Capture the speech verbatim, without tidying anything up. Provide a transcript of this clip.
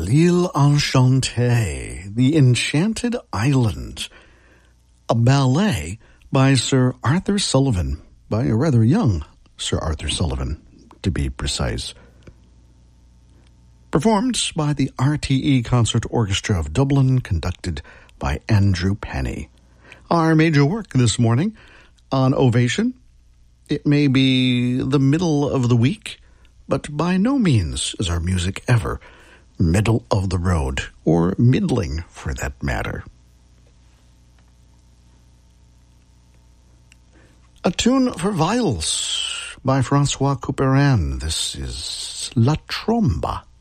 L'Île Enchantée, The Enchanted Island, a ballet by Sir Arthur Sullivan, by a rather young Sir Arthur Sullivan, to be precise. Performed by the R T E Concert Orchestra of Dublin, conducted by Andrew Penny. Our major work this morning on Ovation. It may be the middle of the week, but by no means is our music ever middle of the road, or middling for that matter. A tune for viols by Francois Couperin. This is La Tromba.